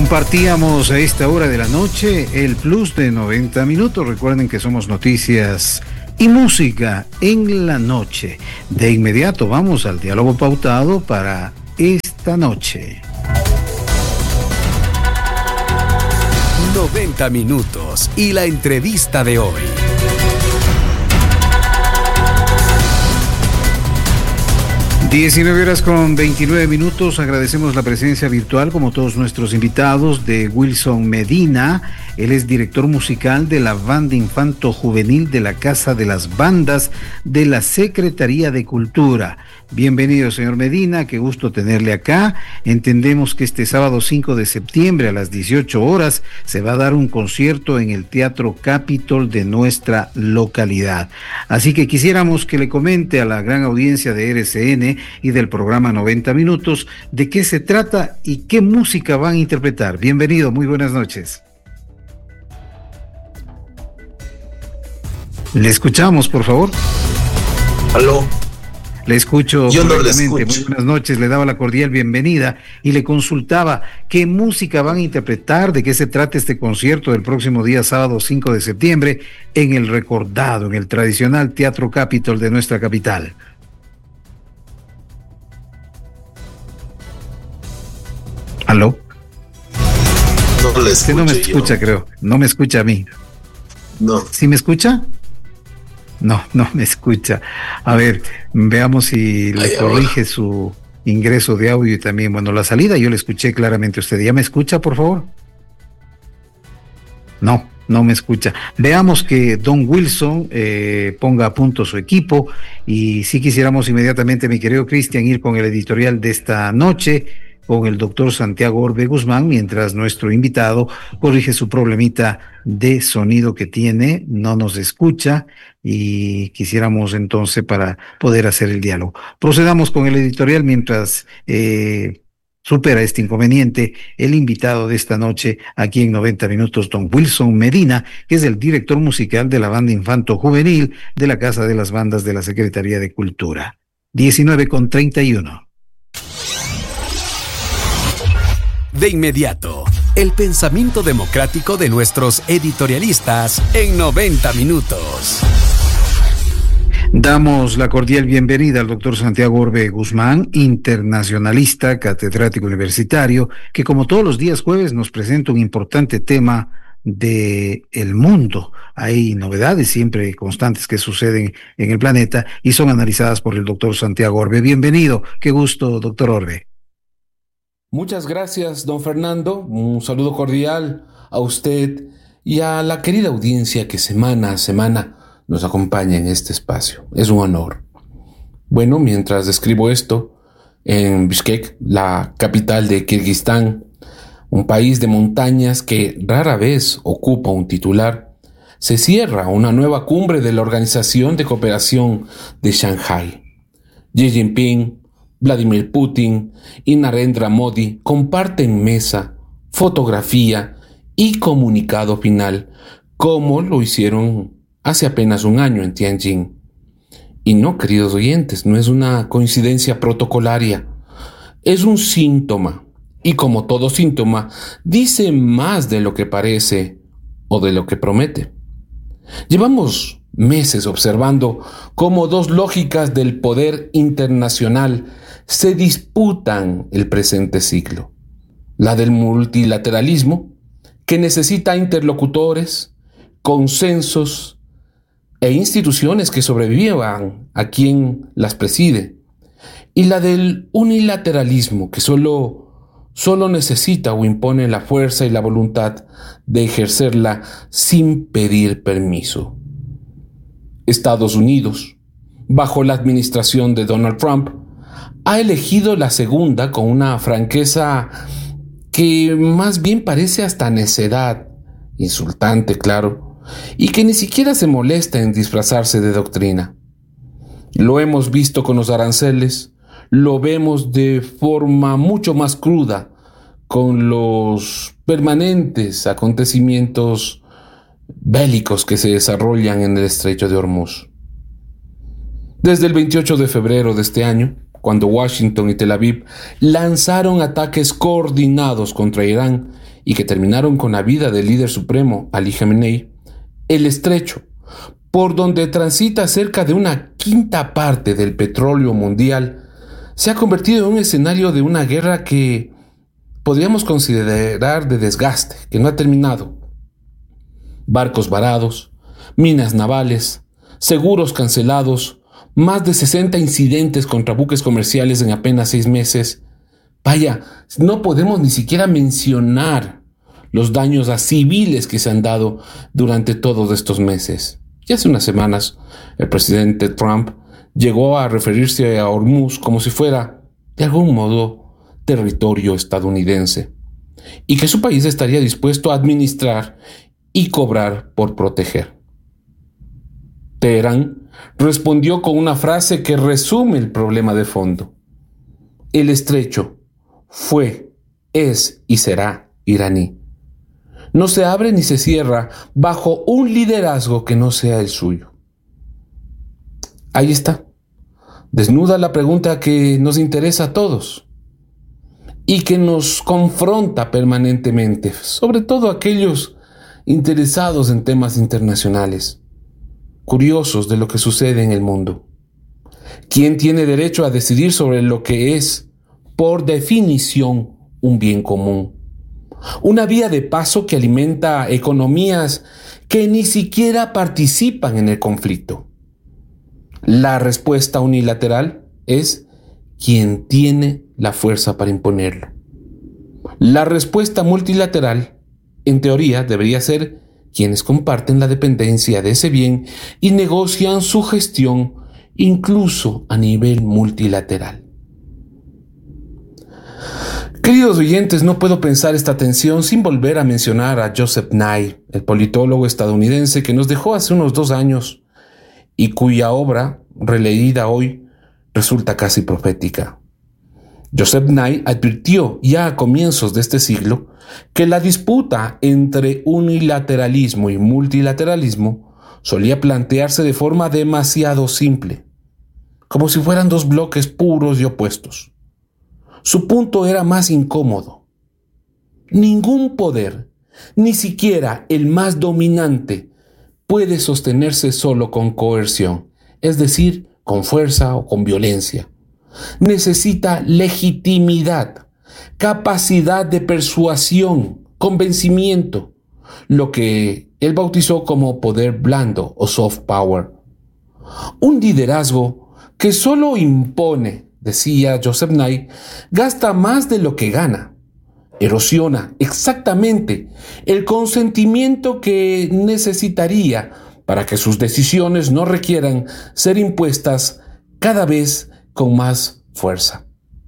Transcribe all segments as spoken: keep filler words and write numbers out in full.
Compartíamos a esta hora de la noche el plus de noventa minutos. Recuerden que somos noticias y música en la noche. De inmediato vamos al diálogo pautado para esta noche. noventa minutos y la entrevista de hoy. diecinueve horas con veintinueve minutos. Agradecemos la presencia virtual, como todos nuestros invitados, de Wilson Medina. Él es director musical de la Banda Infanto Juvenil de la Casa de las Bandas de la Secretaría de Cultura. Bienvenido, señor Medina, qué gusto tenerle acá. Entendemos que este sábado cinco de septiembre a las dieciocho horas se va a dar un concierto en el Teatro Capitol de nuestra localidad. Así que quisiéramos que le comente a la gran audiencia de R C N y del programa noventa minutos de qué se trata y qué música van a interpretar. Bienvenido, muy buenas noches. Le escuchamos, por favor. Aló. Le escucho Yo no le correctamente. escucho. Muy buenas noches, le daba la cordial bienvenida y le consultaba qué música van a interpretar, de qué se trata este concierto del próximo día sábado cinco de septiembre en el recordado, en el tradicional Teatro Capitol de nuestra capital. ¿Aló? No le Usted escucho. no me yo. escucha, creo. No me escucha a mí. No. ¿Sí me escucha? No, no me escucha. A ver, veamos si le Ay, corrige ahora. su ingreso de audio y también, bueno, la salida. Yo le escuché claramente a usted. ¿Ya me escucha, por favor? No, no me escucha. Veamos que don Wilson eh, ponga a punto su equipo y si quisiéramos inmediatamente, mi querido Cristian, ir con el editorial de esta noche, con el doctor Santiago Orbe Guzmán, mientras nuestro invitado corrige su problemita de sonido que tiene, no nos escucha y quisiéramos entonces para poder hacer el diálogo. Procedamos con el editorial mientras eh, supera este inconveniente el invitado de esta noche aquí en noventa minutos, don Wilson Medina, que es el director musical de la Banda Infanto Juvenil de la Casa de las Bandas de la Secretaría de Cultura. diecinueve con treinta y uno. De inmediato, el pensamiento democrático de nuestros editorialistas en noventa minutos. Damos la cordial bienvenida al doctor Santiago Orbe Guzmán, internacionalista, catedrático universitario, que como todos los días jueves nos presenta un importante tema de el mundo. Hay novedades siempre constantes que suceden en el planeta y son analizadas por el doctor Santiago Orbe. Bienvenido, qué gusto, doctor Orbe. Muchas gracias, don Fernando. Un saludo cordial a usted y a la querida audiencia que semana a semana nos acompaña en este espacio. Es un honor. Bueno, mientras escribo esto, en Bishkek, la capital de Kirguistán, un país de montañas que rara vez ocupa un titular, se cierra una nueva cumbre de la Organización de Cooperación de Shanghái. Xi Jinping, Vladimir Putin y Narendra Modi comparten mesa, fotografía y comunicado final, como lo hicieron hace apenas un año en Tianjin. Y no, queridos oyentes, no es una coincidencia protocolaria, es un síntoma, y como todo síntoma, dice más de lo que parece o de lo que promete. Llevamos meses observando cómo dos lógicas del poder internacional se disputan el presente siglo. La del multilateralismo, que necesita interlocutores, consensos e instituciones que sobrevivan a quien las preside. Y la del unilateralismo, que solo, solo necesita o impone la fuerza y la voluntad de ejercerla sin pedir permiso. Estados Unidos, bajo la administración de Donald Trump, ha elegido la segunda con una franqueza que más bien parece hasta necedad, insultante, claro, y que ni siquiera se molesta en disfrazarse de doctrina. Lo hemos visto con los aranceles, lo vemos de forma mucho más cruda con los permanentes acontecimientos bélicos que se desarrollan en el Estrecho de Hormuz. Desde el veintiocho de febrero de este año, cuando Washington y Tel Aviv lanzaron ataques coordinados contra Irán y que terminaron con la vida del líder supremo Ali Khamenei, el estrecho, por donde transita cerca de una quinta parte del petróleo mundial, se ha convertido en un escenario de una guerra que podríamos considerar de desgaste, que no ha terminado. Barcos varados, minas navales, seguros cancelados, más de sesenta incidentes contra buques comerciales en apenas seis meses. Vaya, no podemos ni siquiera mencionar los daños a civiles que se han dado durante todos estos meses. Y hace unas semanas, el presidente Trump llegó a referirse a Hormuz como si fuera, de algún modo, territorio estadounidense, y que su país estaría dispuesto a administrar y cobrar por proteger. Teherán respondió con una frase que resume el problema de fondo. El estrecho fue, es y será iraní. No se abre ni se cierra bajo un liderazgo que no sea el suyo. Ahí está. Desnuda la pregunta que nos interesa a todos y que nos confronta permanentemente, sobre todo aquellos interesados en temas internacionales, curiosos de lo que sucede en el mundo. ¿Quién tiene derecho a decidir sobre lo que es, por definición, un bien común? Una vía de paso que alimenta economías que ni siquiera participan en el conflicto. La respuesta unilateral es quien tiene la fuerza para imponerlo. La respuesta multilateral, en teoría, debería ser quienes comparten la dependencia de ese bien y negocian su gestión incluso a nivel multilateral. Queridos oyentes, no puedo pensar esta tensión sin volver a mencionar a Joseph Nye, el politólogo estadounidense que nos dejó hace unos dos años y cuya obra, releída hoy, resulta casi profética. Joseph Nye advirtió ya a comienzos de este siglo que la disputa entre unilateralismo y multilateralismo solía plantearse de forma demasiado simple, como si fueran dos bloques puros y opuestos. Su punto era más incómodo. Ningún poder, ni siquiera el más dominante, puede sostenerse solo con coerción, es decir, con fuerza o con violencia. Necesita legitimidad, capacidad de persuasión, convencimiento, lo que él bautizó como poder blando o soft power. Un liderazgo que solo impone, decía Joseph Nye, gasta más de lo que gana. Erosiona exactamente el consentimiento que necesitaría para que sus decisiones no requieran ser impuestas cada vez con más fuerza.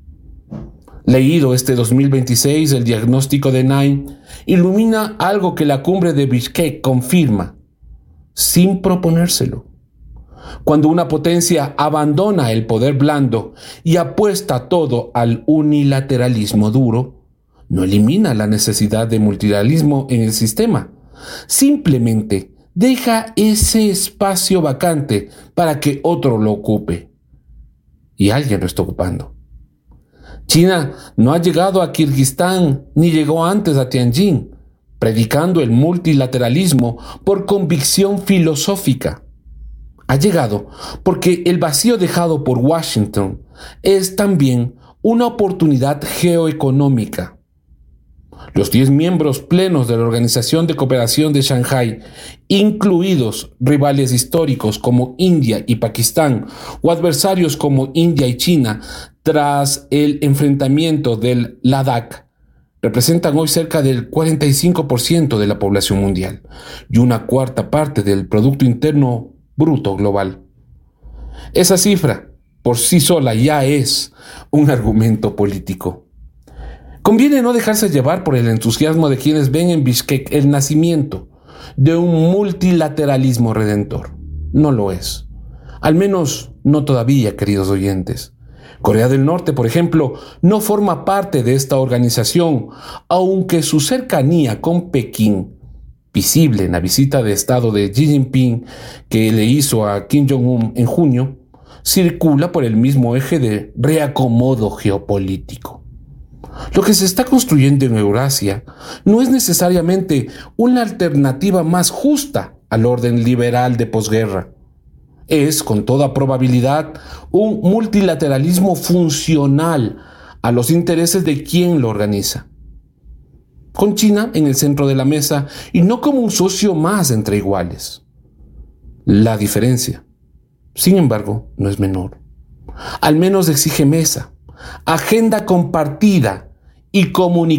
Leído este dos mil veintiséis, el diagnóstico de Nye ilumina algo que la cumbre de Bishkek confirma, sin proponérselo. Cuando una potencia abandona el poder blando y apuesta todo al unilateralismo duro, no elimina la necesidad de multilateralismo en el sistema. Simplemente deja ese espacio vacante para que otro lo ocupe. Y alguien lo está ocupando. China no ha llegado a Kirguistán ni llegó antes a Tianjin, predicando el multilateralismo por convicción filosófica. Ha llegado porque el vacío dejado por Washington es también una oportunidad geoeconómica. Los diez miembros plenos de la Organización de Cooperación de Shanghái, incluidos rivales históricos como India y Pakistán o adversarios como India y China tras el enfrentamiento del Ladakh, representan hoy cerca del cuarenta y cinco por ciento de la población mundial y una cuarta parte del Producto Interno Bruto global. Esa cifra, por sí sola, ya es un argumento político. Conviene no dejarse llevar por el entusiasmo de quienes ven en Bishkek el nacimiento de un multilateralismo redentor. No lo es. Al menos no todavía, queridos oyentes. Corea del Norte, por ejemplo, no forma parte de esta organización, aunque su cercanía con Pekín, visible en la visita de Estado de Xi Jinping que le hizo a Kim Jong-un en junio, circula por el mismo eje de reacomodo geopolítico. Lo que se está construyendo en Eurasia no es necesariamente una alternativa más justa al orden liberal de posguerra. Es, con toda probabilidad, un multilateralismo funcional a los intereses de quien lo organiza, con China en el centro de la mesa y no como un socio más entre iguales. La diferencia, sin embargo, no es menor. Al menos exige mesa, agenda compartida y comunicación